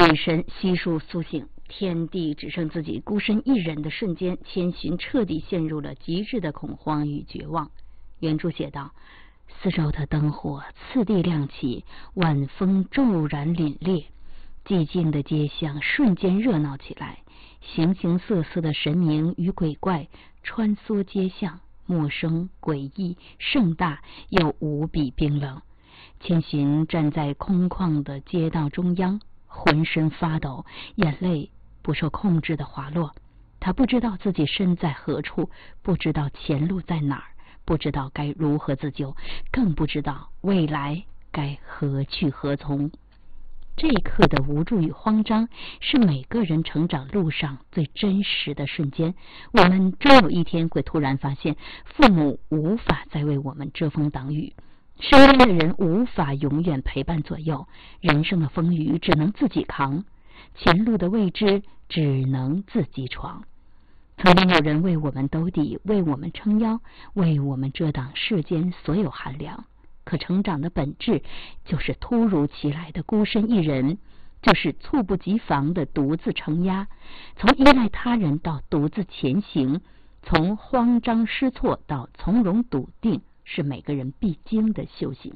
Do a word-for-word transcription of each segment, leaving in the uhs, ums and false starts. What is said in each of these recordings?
鬼神悉数苏醒，天地只剩自己孤身一人的瞬间，千寻彻底陷入了极致的恐慌与绝望。原著写道：四周的灯火次第亮起，晚风骤然凛冽，寂静的街巷瞬间热闹起来，形形色色的神明与鬼怪穿梭街巷，陌生诡异，盛大又无比冰冷。千寻站在空旷的街道中央，浑身发抖，眼泪不受控制的滑落。他不知道自己身在何处，不知道前路在哪儿，不知道该如何自救，更不知道未来该何去何从。这一刻的无助与慌张，是每个人成长路上最真实的瞬间。我们终有一天会突然发现，父母无法再为我们遮风挡雨，身边的人无法永远陪伴左右，人生的风雨只能自己扛，前路的未知只能自己闯。曾经有人为我们兜底，为我们撑腰，为我们遮挡世间所有寒凉。可成长的本质就是突如其来的孤身一人，就是猝不及防的独自承压，从依赖他人到独自前行，从慌张失措到从容笃定，是每个人必经的修行。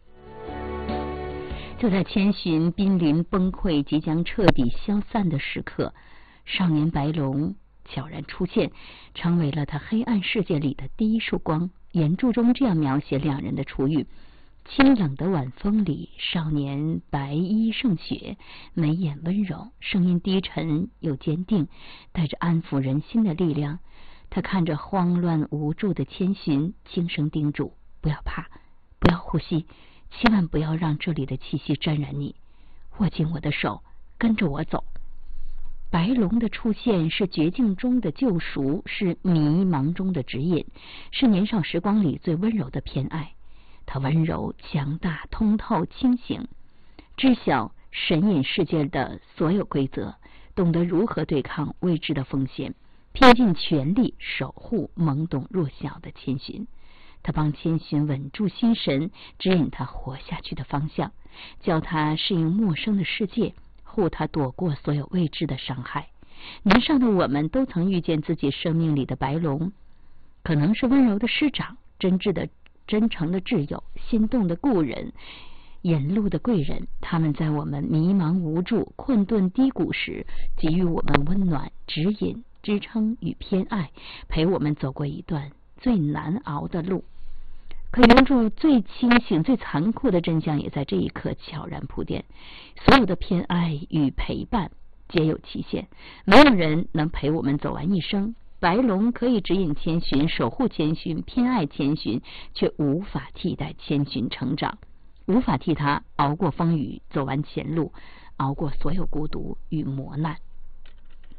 就在千寻濒临崩溃即将彻底消散的时刻，少年白龙悄然出现，成为了他黑暗世界里的第一束光。原著中这样描写两人的初遇：清冷的晚风里，少年白衣胜雪，眉眼温柔，声音低沉又坚定，带着安抚人心的力量。他看着慌乱无助的千寻，轻声叮嘱：不要怕，不要呼吸，千万不要让这里的气息沾染你，握紧我的手，跟着我走。白龙的出现是绝境中的救赎，是迷茫中的指引，是年少时光里最温柔的偏爱。他温柔、强大、通透、清醒，知晓神隐世界的所有规则，懂得如何对抗未知的风险，拼尽全力守护懵懂弱小的千寻。他帮千寻稳住心神，指引他活下去的方向，教他适应陌生的世界，护他躲过所有未知的伤害。年少的我们都曾遇见自己生命里的白龙，可能是温柔的师长，真挚的真诚的挚友，心动的故人，引路的贵人。他们在我们迷茫无助、困顿低谷时，给予我们温暖、指引、支撑与偏爱，陪我们走过一段最难熬的路。可原著最清醒、最残酷的真相也在这一刻悄然铺垫。所有的偏爱与陪伴皆有期限，没有人能陪我们走完一生。白龙可以指引千寻，守护千寻，偏爱千寻，却无法替代千寻成长，无法替他熬过风雨，走完前路，熬过所有孤独与磨难。